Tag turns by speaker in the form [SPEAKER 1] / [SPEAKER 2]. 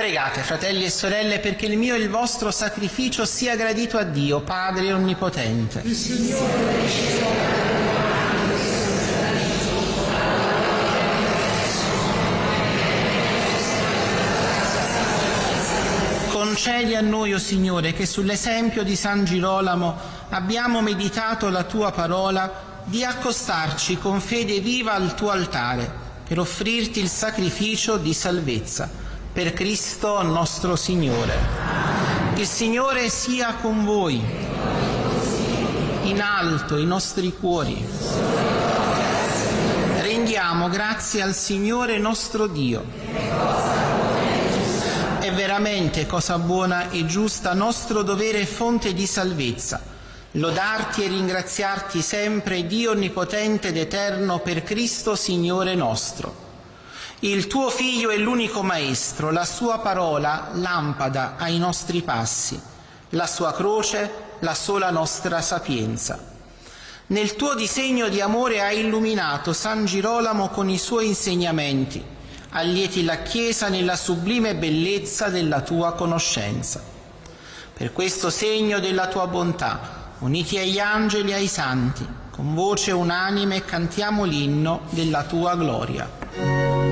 [SPEAKER 1] Pregate, fratelli e sorelle, perché il mio e il vostro sacrificio sia gradito a Dio, Padre Onnipotente.
[SPEAKER 2] Il Signore riceva.
[SPEAKER 1] Concedi a noi, o Signore, che sull'esempio di San Girolamo abbiamo meditato la Tua parola, di accostarci con fede viva al Tuo altare, per offrirti il sacrificio di salvezza. Per Cristo nostro Signore. Il Signore sia con voi. In alto i nostri cuori. Rendiamo grazie al Signore nostro Dio. È veramente cosa buona e giusta, nostro dovere e fonte di salvezza, lodarti e ringraziarti sempre, Dio onnipotente ed eterno, per Cristo Signore nostro. Il tuo Figlio è l'unico Maestro, la sua parola lampada ai nostri passi, la sua croce la sola nostra sapienza. Nel tuo disegno di amore hai illuminato San Girolamo con i suoi insegnamenti, allieti la Chiesa nella sublime bellezza della tua conoscenza. Per questo segno della tua bontà, uniti agli angeli e ai santi, con voce unanime cantiamo l'inno della tua gloria.